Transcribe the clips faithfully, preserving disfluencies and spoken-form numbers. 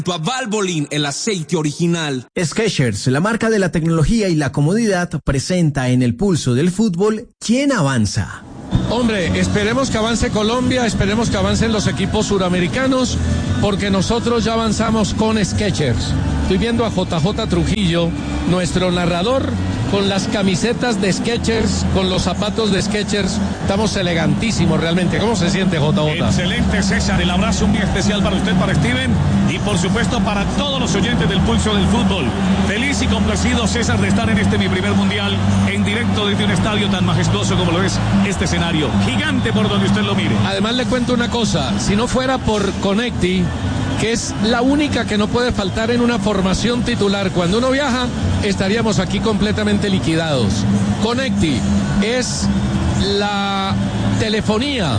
A Valvoline, el aceite original. Skechers, la marca de la tecnología y la comodidad, presenta en el pulso del fútbol ¿Quién avanza? Hombre, esperemos que avance Colombia, esperemos que avancen los equipos suramericanos, porque nosotros ya avanzamos con Skechers. Estoy viendo a J J Trujillo, nuestro narrador, con las camisetas de Skechers, con los zapatos de Skechers. Estamos elegantísimos realmente. ¿Cómo se siente, J J? Excelente, César. El abrazo muy especial para usted, para Steven, y por supuesto para todos los oyentes del Pulso del Fútbol. Feliz y complacido, César, de estar en este mi primer mundial en directo desde un estadio tan majestuoso como lo es este escenario. Gigante por donde usted lo mire. Además le cuento una cosa, si no fuera por Connecti, que es la única que no puede faltar en una formación titular cuando uno viaja, estaríamos aquí completamente liquidados. Connecti es la telefonía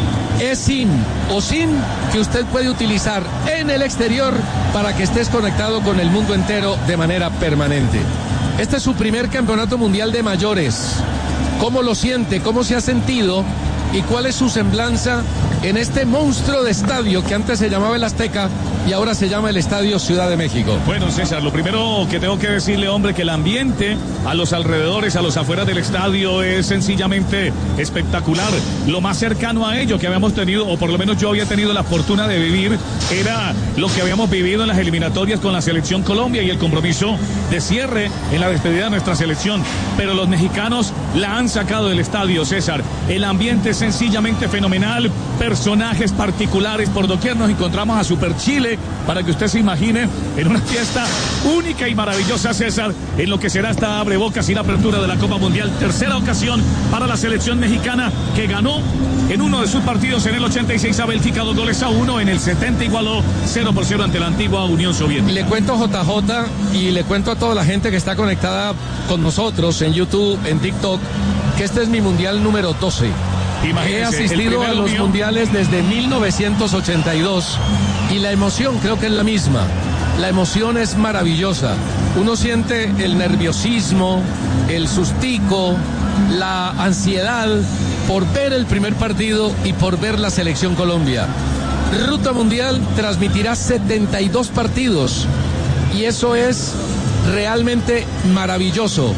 eSIM o SIM que usted puede utilizar en el exterior para que estés conectado con el mundo entero de manera permanente. Este es su primer campeonato mundial de mayores. ¿Cómo lo siente? ¿Cómo se ha sentido? ¿Y cuál es su semblanza en este monstruo de estadio que antes se llamaba el Azteca y ahora se llama el Estadio Ciudad de México? Bueno, César, lo primero que tengo que decirle, hombre, que el ambiente a los alrededores, a los afueras del estadio es sencillamente espectacular. Lo más cercano a ello que habíamos tenido, o por lo menos yo había tenido la fortuna de vivir, era lo que habíamos vivido en las eliminatorias con la Selección Colombia y el compromiso de cierre en la despedida de nuestra selección. Pero los mexicanos la han sacado del estadio, César. El ambiente es sencillamente fenomenal. Personajes particulares por doquier. Nos encontramos a Super Chile, para que usted se imagine, en una fiesta única y maravillosa, César, en lo que será esta abrebocas y la apertura de la Copa Mundial. Tercera ocasión para la selección mexicana, que ganó en uno de sus partidos en el ochenta y seis a Bélgica, dos goles a uno. En el setenta igualó cero por cero ante la antigua Unión Soviética. Le cuento, J J, y le cuento a toda la gente que está conectada con nosotros en YouTube, en TikTok, que este es mi mundial número doce. Imagínese, he asistido a los mío. mundiales desde mil novecientos ochenta y dos y la emoción creo que es la misma. La emoción es maravillosa. Uno siente el nerviosismo, el sustico, la ansiedad por ver el primer partido y por ver la selección Colombia. Ruta Mundial transmitirá setenta y dos partidos y eso es realmente maravilloso.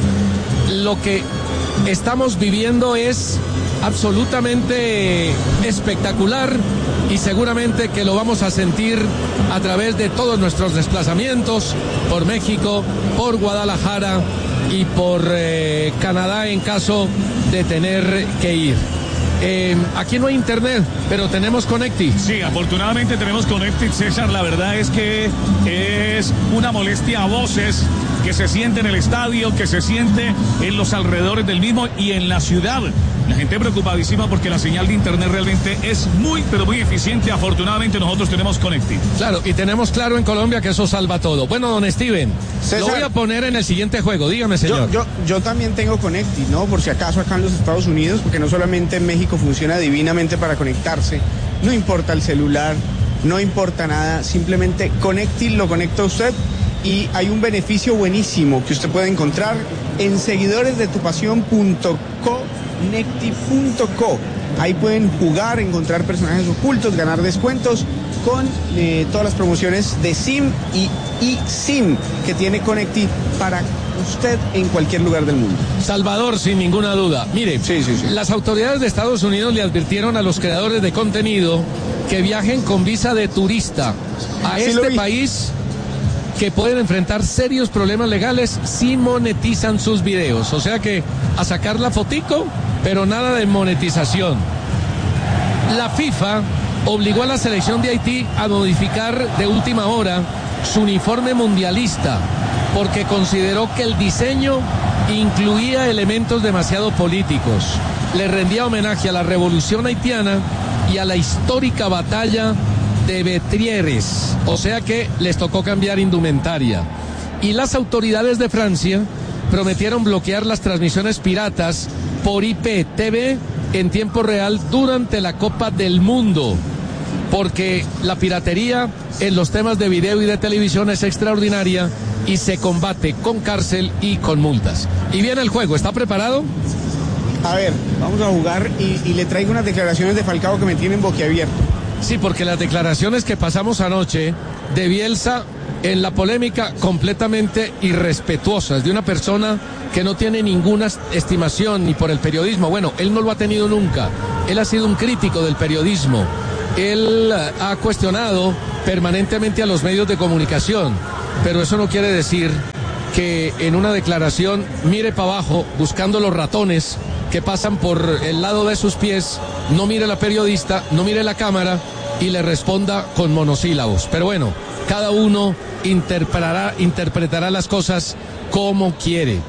Lo que estamos viviendo es absolutamente espectacular y seguramente que lo vamos a sentir a través de todos nuestros desplazamientos por México, por Guadalajara y por eh, Canadá en caso de tener que ir. Eh, aquí no hay internet, pero tenemos Connecti. Sí, afortunadamente tenemos Connecti, César. La verdad es que es una molestia a voces que se siente en el estadio, que se siente en los alrededores del mismo y en la ciudad. La gente preocupadísima porque la señal de internet realmente es muy, pero muy eficiente. Afortunadamente nosotros tenemos Connecti. Claro, y tenemos claro en Colombia que eso salva todo. Bueno, don Steven, César, lo voy a poner en el siguiente juego. Dígame, señor. Yo, yo, yo también tengo Connecti, ¿no? Por si acaso acá en los Estados Unidos, porque no solamente en México funciona divinamente para conectarse. No importa el celular, no importa nada. Simplemente Connecti lo conecta a usted y hay un beneficio buenísimo que usted puede encontrar en seguidores de tu pasión punto co. Connecti punto co. Ahí pueden jugar, encontrar personajes ocultos, ganar descuentos con eh, todas las promociones de SIM y eSIM que tiene Connecti para usted en cualquier lugar del mundo. Salvador, sin ninguna duda. Mire, sí, sí, sí. Las autoridades de Estados Unidos le advirtieron a los creadores de contenido que viajen con visa de turista a sí este país, que pueden enfrentar serios problemas legales si monetizan sus videos. O sea que a sacar la fotico, pero nada de monetización. La FIFA obligó a la selección de Haití a modificar de última hora su uniforme mundialista porque consideró que el diseño incluía elementos demasiado políticos. Le rendía homenaje a la revolución haitiana y a la histórica batalla de Betrieres, o sea que les tocó cambiar indumentaria. Y las autoridades de Francia prometieron bloquear las transmisiones piratas por I P T V en tiempo real durante la Copa del Mundo, porque la piratería en los temas de video y de televisión es extraordinaria y se combate con cárcel y con multas. Y viene el juego, ¿está preparado? A ver, vamos a jugar y, y le traigo unas declaraciones de Falcao que me tienen boquiabierto. Sí, porque las declaraciones que pasamos anoche de Bielsa en la polémica completamente irrespetuosas de una persona que no tiene ninguna estimación ni por el periodismo. Bueno, él no lo ha tenido nunca. Él ha sido un crítico del periodismo. Él ha cuestionado permanentemente a los medios de comunicación, pero eso no quiere decir que en una declaración mire para abajo buscando los ratones que pasan por el lado de sus pies, no mire a la periodista, no mire la cámara y le responda con monosílabos. Pero bueno, cada uno interpretará, interpretará las cosas como quiere.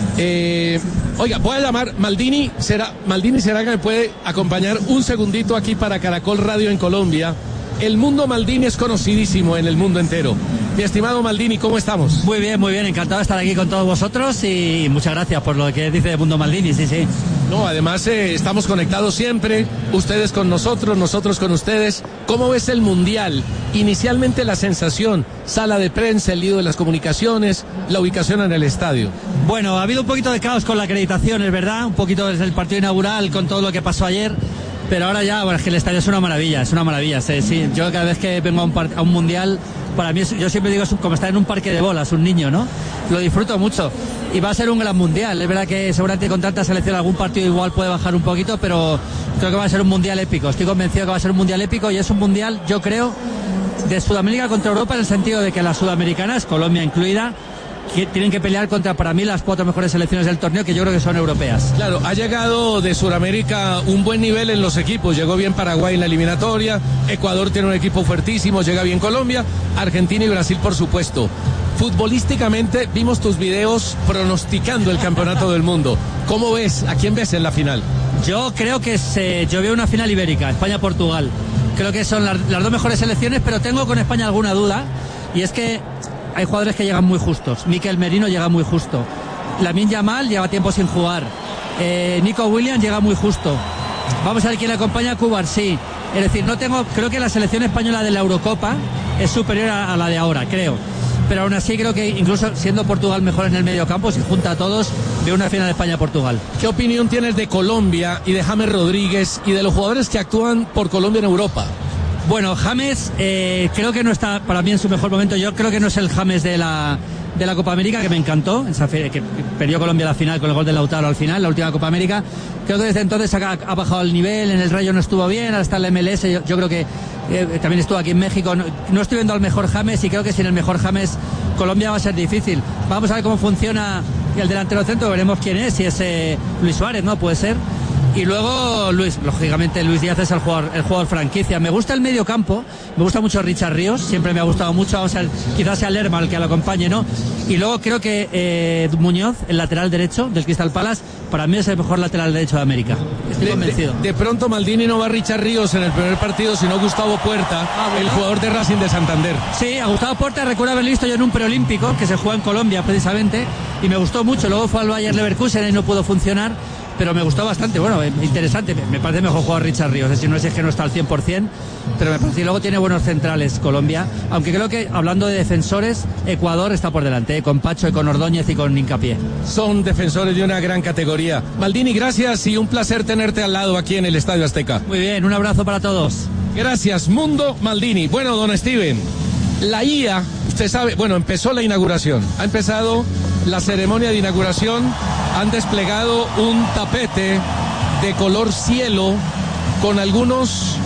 Eh, oiga, voy a llamar Maldini. ¿Será, Maldini será que me puede acompañar un segundito aquí para Caracol Radio en Colombia? El mundo Maldini es conocidísimo en el mundo entero. Mi estimado Maldini, ¿cómo estamos? Muy bien, muy bien, encantado de estar aquí con todos vosotros y muchas gracias por lo que dice el mundo Maldini, sí, sí. No, además eh, estamos conectados siempre, ustedes con nosotros, nosotros con ustedes. ¿Cómo ves el Mundial? Inicialmente la sensación, sala de prensa, el lío de las comunicaciones, la ubicación en el estadio. Bueno, ha habido un poquito de caos con la acreditación, es verdad, un poquito desde el partido inaugural con todo lo que pasó ayer. Pero ahora ya, bueno, es que el estadio es una maravilla, es una maravilla. Sí, sí. Yo cada vez que vengo a un, par- a un mundial, para mí, es, yo siempre digo, es como estar en un parque de bolas, un niño, ¿no? Lo disfruto mucho. Y va a ser un gran mundial. Es verdad que seguramente con tanta selección algún partido igual puede bajar un poquito, pero creo que va a ser un mundial épico. Estoy convencido que va a ser un mundial épico y es un mundial, yo creo, de Sudamérica contra Europa en el sentido de que las sudamericanas, Colombia incluida, que tienen que pelear contra, para mí, las cuatro mejores selecciones del torneo, que yo creo que son europeas. Claro, ha llegado de Sudamérica un buen nivel en los equipos. Llegó bien Paraguay en la eliminatoria, Ecuador tiene un equipo fuertísimo, llega bien Colombia, Argentina y Brasil, por supuesto. Futbolísticamente, vimos tus videos pronosticando el campeonato del mundo. ¿Cómo ves? ¿A quién ves en la final? Yo creo que se, yo veo una final ibérica, España-Portugal. Creo que son las, las dos mejores selecciones, pero tengo con España alguna duda, y es que hay jugadores que llegan muy justos. Mikel Merino llega muy justo. Lamine Yamal lleva tiempo sin jugar. Eh, Nico Williams llega muy justo. Vamos a ver quién le acompaña. Cubarsí. Es decir, no tengo. Creo que la selección española de la Eurocopa es superior a, a la de ahora, creo. Pero aún así creo que incluso siendo Portugal mejor en el medio campo, si junta a todos, veo una final de España-Portugal. ¿Qué opinión tienes de Colombia y de James Rodríguez y de los jugadores que actúan por Colombia en Europa? Bueno, James eh, creo que no está para mí en su mejor momento. Yo creo que no es el James de la de la Copa América, que me encantó, esa fe, que perdió Colombia la final con el gol de Lautaro al final, la última Copa América. Creo que desde entonces ha, ha bajado el nivel, en el Rayo no estuvo bien, ahora está en la M L S, yo, yo creo que eh, también estuvo aquí en México. No, no estoy viendo al mejor James y creo que sin el mejor James Colombia va a ser difícil. Vamos a ver cómo funciona el delantero centro, veremos quién es, si es eh, Luis Suárez, ¿no? Puede ser. Y luego Luis, lógicamente Luis Díaz es el jugador, el jugador franquicia. Me gusta el medio campo, me gusta mucho Richard Ríos, siempre me ha gustado mucho, vamos a ver, quizás sea Lerma el que lo acompañe, ¿no? Y luego creo que eh, Muñoz, el lateral derecho del Crystal Palace, para mí es el mejor lateral derecho de América. Estoy de, convencido. De, de pronto Maldini no va a Richard Ríos en el primer partido, sino Gustavo Puerta, ah, bueno. el jugador de Racing de Santander. Sí, a Gustavo Puerta recuerdo haberlo visto yo en un preolímpico que se juega en Colombia precisamente y me gustó mucho. Luego fue al Bayer Leverkusen y no pudo funcionar, pero me gustó bastante, bueno, interesante. Me parece mejor jugar Richard Ríos, es decir, no es que no está al cien por ciento, pero me parece. Y luego tiene buenos centrales Colombia, aunque creo que hablando de defensores, Ecuador está por delante, ¿eh? Con Pacho y con Ordóñez y con Hincapié. Son defensores de una gran categoría. Maldini, gracias y un placer tenerte al lado aquí en el Estadio Azteca. Muy bien, un abrazo para todos. Gracias, Mundo Maldini. Bueno, don Steven, la I A, usted sabe, bueno, empezó la inauguración, ha empezado la ceremonia de inauguración, han desplegado un tapete de color cielo con algunos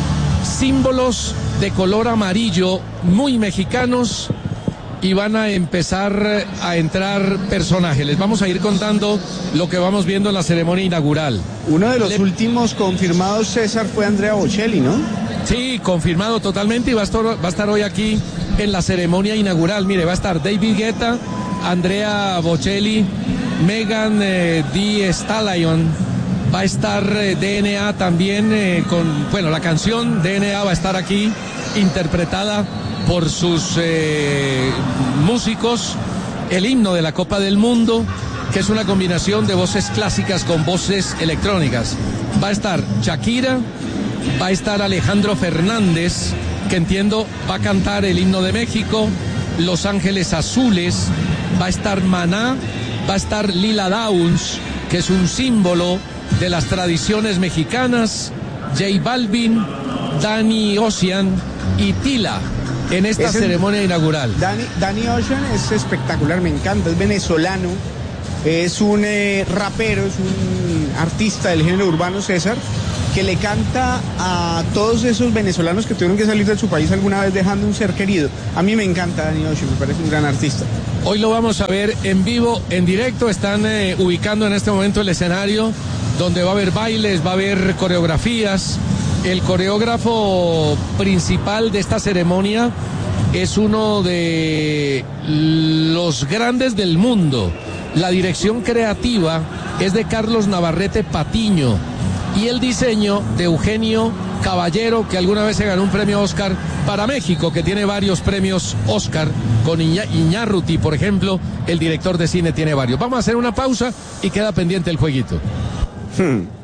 símbolos de color amarillo muy mexicanos y van a empezar a entrar personajes. Les vamos a ir contando lo que vamos viendo en la ceremonia inaugural. Uno de los Le... últimos confirmados, César, fue Andrea Bocelli, ¿no? Sí, confirmado totalmente y va a estar, va a estar hoy aquí en la ceremonia inaugural. Mire, va a estar David Guetta, Andrea Bocelli, Megan eh, Thee Stallion, va a estar eh, D N A también eh, con, bueno, la canción D N A va a estar aquí interpretada por sus eh, músicos, el himno de la Copa del Mundo, que es una combinación de voces clásicas con voces electrónicas. Va a estar Shakira, va a estar Alejandro Fernández, que entiendo va a cantar el himno de México, Los Ángeles Azules, va a estar Maná, va a estar Lila Downs, que es un símbolo de las tradiciones mexicanas, J Balvin, Danny Ocean y Tila, en esta Ese ceremonia es, inaugural. Danny, Danny Ocean es espectacular, me encanta, es venezolano, es un eh, rapero, es un artista del género urbano, César, que le canta a todos esos venezolanos que tuvieron que salir de su país alguna vez dejando un ser querido. A mí me encanta Danny Ocean, me parece un gran artista. Hoy lo vamos a ver en vivo, en directo. Están eh, ubicando en este momento el escenario donde va a haber bailes, va a haber coreografías. El coreógrafo principal de esta ceremonia es uno de los grandes del mundo. La dirección creativa es de Carlos Navarrete Patiño y el diseño de Eugenio Caballero, que alguna vez se ganó un premio Oscar para México, que tiene varios premios Oscar, con Iña- Iñárritu, por ejemplo, el director de cine tiene varios. Vamos a hacer una pausa y queda pendiente el jueguito. Hmm.